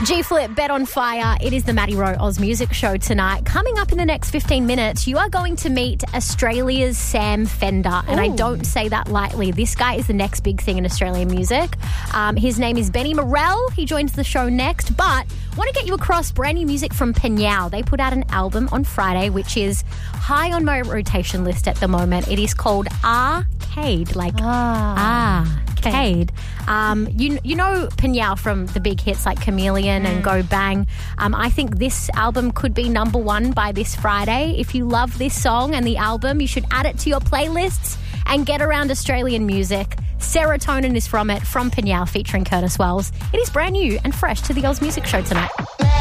G-Flip, Bet on Fire. It is the Maddie Rowe Oz Music Show tonight. Coming up in the next 15 minutes, you are going to meet Australia's Sam Fender. And I don't say that lightly. This guy is the next big thing in Australian music. His name is Benny Morell. He joins the show next. But I want to get you across brand new music from Peñao. They put out an album on Friday, which is high on my rotation list at the moment. It is called Arcade, like Arcade. You know Peñao from the big hits like Chameleon and Go Bang. I think this album could be number one by this Friday. If you love this song and the album, you should add it to your playlists and get around Australian music. Serotonin is from it, from Peñao, featuring Curtis Wells. It is brand new and fresh to the Oz Music Show tonight.